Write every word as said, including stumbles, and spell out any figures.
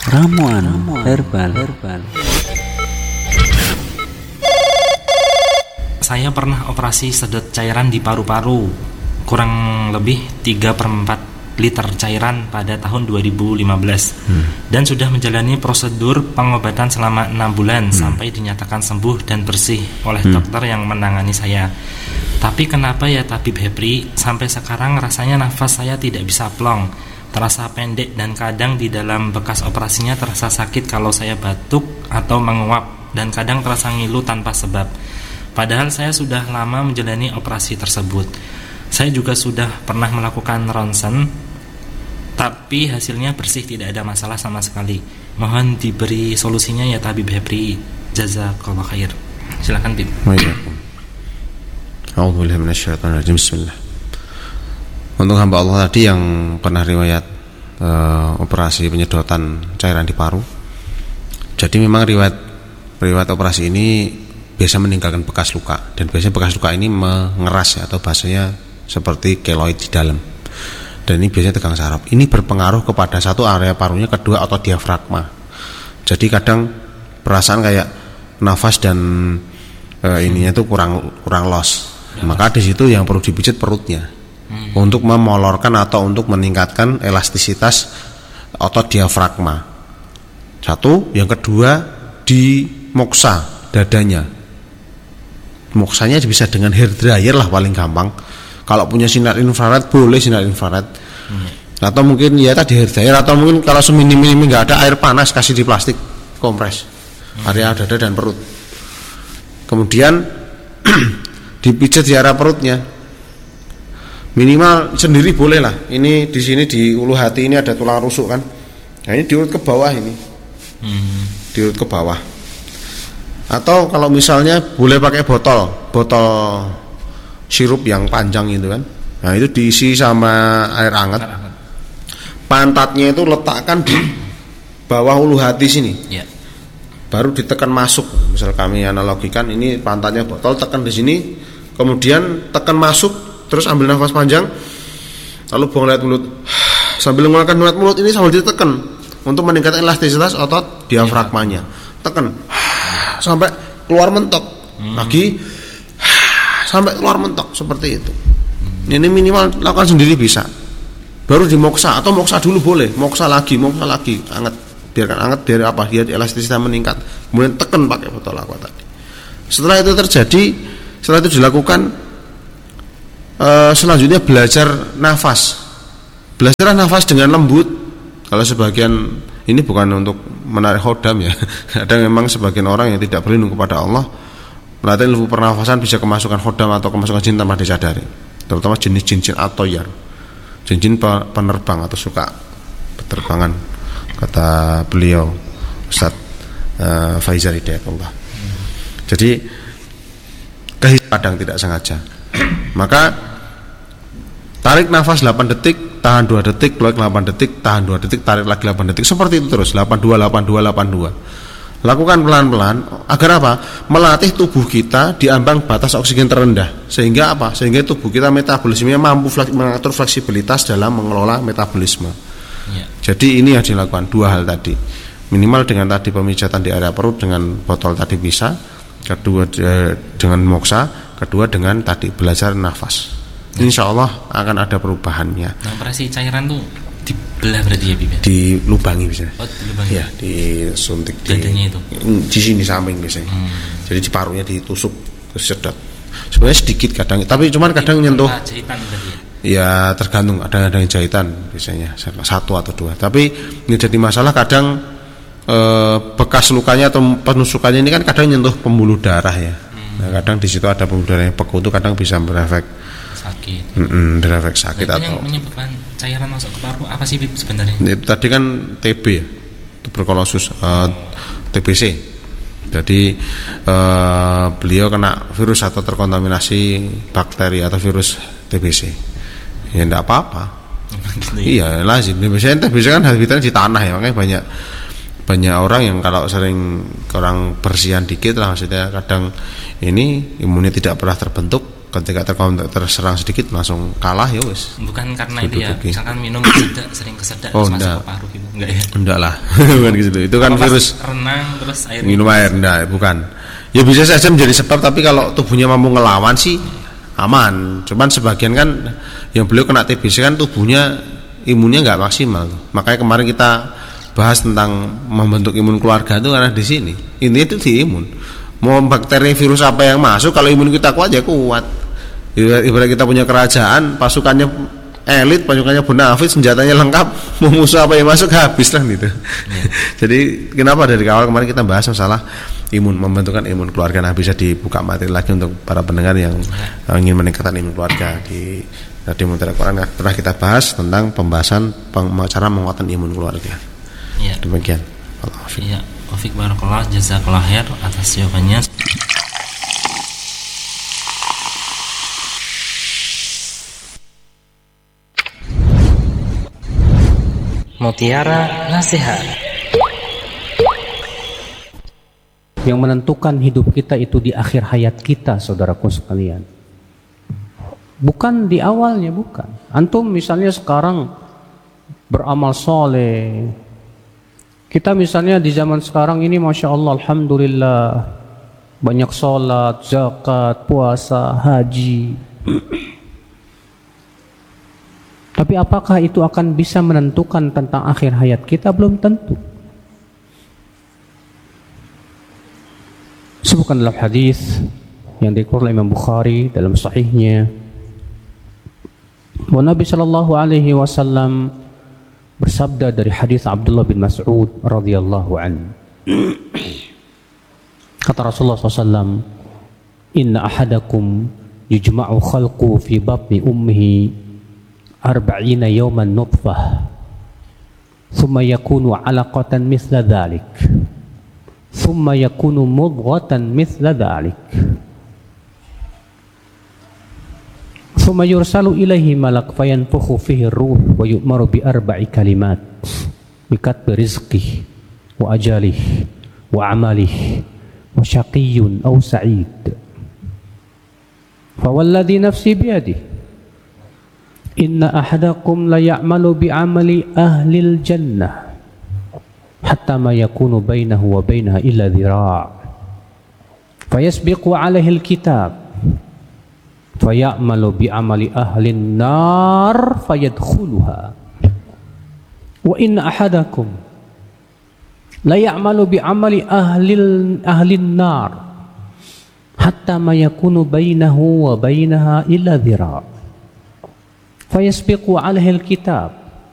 Ramuan herbal. herbal. Saya pernah operasi sedot cairan di paru-paru, kurang lebih tiga per empat liter cairan pada tahun dua ribu lima belas, hmm. dan sudah menjalani prosedur pengobatan selama enam bulan hmm. sampai dinyatakan sembuh dan bersih oleh hmm. dokter yang menangani saya. Tapi kenapa ya Tabib Hepri, sampai sekarang rasanya nafas saya tidak bisa plong, terasa pendek, dan kadang di dalam bekas operasinya terasa sakit kalau saya batuk atau menguap, dan kadang terasa ngilu tanpa sebab. Padahal saya sudah lama menjalani operasi tersebut. Saya juga sudah pernah melakukan ronsen, tapi hasilnya bersih, tidak ada masalah sama sekali. Mohon diberi solusinya ya Tabib Hepri. Jazakallah khair. Silakan Tib. A'udzubillahi minasyaitonirrajim. Bismillah. Untuk hamba Allah tadi yang pernah riwayat uh, operasi penyedotan cairan di paru. Jadi memang riwayat riwayat operasi ini biasa meninggalkan bekas luka, dan biasanya bekas luka ini mengeras ya, atau bahasanya seperti keloid di dalam. Dan ini biasanya tegang saraf. Ini berpengaruh kepada satu area parunya, kedua otot diafragma. Jadi kadang perasaan kayak nafas dan uh, ininya itu kurang kurang los. Maka di situ yang perlu dipijit perutnya hmm. untuk memolorkan atau untuk meningkatkan elastisitas otot diafragma. Satu, yang kedua di moksa dadanya. Moksanya bisa dengan hair dryer lah paling gampang. Kalau punya sinar infrared boleh sinar infrared. Hmm. Atau mungkin ya tadi hair dryer, atau mungkin kalau seminim-minim nggak ada air panas, kasih di plastik kompres hmm. area dada dan perut. Kemudian dipijat di area perutnya, minimal sendiri boleh lah. Ini di sini di ulu hati ini ada tulang rusuk kan, nah ini diurut ke bawah ini, hmm. diurut ke bawah. Atau kalau misalnya boleh pakai botol, botol sirup yang panjang itu kan, nah itu diisi sama air hangat. Pantatnya itu letakkan di bawah ulu hati sini, yeah. baru ditekan masuk. Misal kami analogikan ini pantatnya botol, tekan di sini, kemudian tekan masuk, terus ambil nafas panjang, lalu buang lewat mulut. Sambil mengeluarkan lewat mulut ini sambil ditekan untuk meningkatkan elastisitas otot diafragmanya. Tekan sampai keluar mentok, hmm. lagi sampai keluar mentok seperti itu. Hmm. Ini minimal lakukan sendiri bisa. Baru dimoksa atau moksa dulu boleh, moksa lagi, moksa lagi, hangat. Biarkan hangat, biar apa? Biar elastisitas meningkat. Kemudian tekan pakai botol aqua tadi. Setelah itu terjadi, setelah itu dilakukan, uh, selanjutnya belajar nafas. Belajar nafas dengan lembut. Kalau sebagian ini bukan untuk menarik khodam ya. Ada memang sebagian orang yang tidak berlindung kepada Allah, melatih ilmu pernafasan bisa kemasukan khodam atau kemasukan jin tanpa disadari. Terutama jenis jin-jin atoyar, jin-jin penerbang atau suka penerbangan, kata beliau Ustaz uh, Faizal Hidayatullah. Jadi kadang tidak sengaja, maka tarik nafas delapan detik, tahan dua detik, keluar delapan detik, tahan dua detik, tarik lagi delapan detik, seperti itu terus, delapan dua delapan dua delapan dua. Lakukan pelan-pelan agar apa? Melatih tubuh kita di ambang batas oksigen terendah, sehingga apa? Sehingga tubuh kita metabolismenya mampu mengatur fleksibilitas dalam mengelola metabolisme. Ya. Jadi ini yang dilakukan, dua hal tadi. Minimal dengan tadi pemijatan di area perut dengan botol tadi bisa, kedua dengan moksa, kedua dengan tadi belajar nafas. Ya. Insya Allah akan ada perubahannya. Nah, operasi cairan tuh dibelah berarti ya Bib? Dilubangi bisa. Oh, dilubangi. Ya, disuntik di dadanya itu. Di sini samping biasanya. Hmm. Jadi di parunya ditusuk terus sedot. Sebenarnya sedikit kadang, tapi cuman kadang nyentuh. Jahitan berarti ya? Ya tergantung, ada ada yang jahitan biasanya satu atau dua. Tapi ini jadi masalah kadang e, bekas lukanya atau penusukannya ini kan kadang nyentuh pembuluh darah ya. Hmm. Nah, kadang di situ ada pembuluh darah yang beku itu kadang bisa berefek sakit. Mm-mm, berefek sakit. Nah, atau yang menyebabkan cairan masuk ke paru apa sih Bib sebenarnya? Tadi kan T B ya, tuberkulosis, uh, T B C. Jadi uh, beliau kena virus atau terkontaminasi bakteri atau virus T B C. Ya enggak apa-apa. Iya, lazim. Biasanya T B C kan habitatnya di tanah ya, makanya banyak banyak orang yang kalau sering kurang bersihan dikit lah, maksudnya kadang ini imunnya tidak pernah terbentuk, ketika terserang sedikit langsung kalah ya wes. Bukan karena itu ya, misalkan minum kesedak, sering kesedak oh, terus masuk ke paru gitu. Enggak ya? Enggak lah. Bukan gitu. Itu kan Apa virus renang terus air minum air, enggak, bukan. Ya bisa saja menjadi sebab, tapi kalau tubuhnya mampu ngelawan sih aman. Cuman sebagian kan yang beliau kena T B C kan tubuhnya imunnya nggak maksimal. Makanya kemarin kita bahas tentang membentuk imun keluarga itu karena di sini. Intinya itu di imun. Mau bakteri virus apa yang masuk, kalau imun kita kuat ya kuat. Ibarat kita punya kerajaan, pasukannya elit, pasukannya bonafit, senjatanya lengkap, mau musuh apa yang masuk habis lah gitu. Ya. Jadi kenapa dari awal kemarin kita bahas masalah imun, membentukkan imun keluarga. Nah, bisa dibuka materi lagi untuk para pendengar yang ya. ingin meningkatkan imun keluarga. Di Radio Mutiara Quran pernah kita bahas tentang pembahasan peng, cara menguatkan imun keluarga. Ya. Demikian. Ya, Wafik barakallah, jazakallah khair atas jawabannya. Mutiara Nasihat. Yang menentukan hidup kita itu di akhir hayat kita, saudaraku sekalian. Bukan di awalnya, bukan. Antum misalnya sekarang beramal soleh. Kita misalnya di zaman sekarang ini, Masya Allah, Alhamdulillah, banyak sholat, zakat, puasa, haji. Tapi apakah itu akan bisa menentukan tentang akhir hayat kita? Belum tentu. Sebutkan dalam hadis yang dikeluarkan oleh Imam Bukhari dalam sahihnya, bahwa Nabi Shallallahu Alaihi Wasallam bersabda dari hadis Abdullah bin Mas'ud radhiyallahu anhu. Kata Rasulullah shallallahu alaihi wasallam, Inna ahadakum yujma'u khalqu fi batni ummihi arba'ina yawman nutfah thumma yakunu 'alaqatan mithla dhalik thumma yakunu mudghatan mithla dhalik thumma yursalu ilaihi malak fayanfukhu fihi ar-ruh wa yu'maru bi arba'i kalimat bi katbi rizqihi wa ajalihi wa 'amalihi wa syaqiyyun aw sa'id fa walladhi nafsi bi yadihi Inna ahadakum la ya'malu bi'amali ahlil jannah hatta ma yakunu bainahu wa bainaha illa dhira' fayasbiqu 'alaihi al-kitab faya'malu bi'amali ahlin nar fayadkhuluha wa inna ahadakum la ya'malu bi'amali ahlil ahlin nar hatta ma yakunu bainahu wa bainaha illa dhira' fayasbiqu 'alaihi al-kitab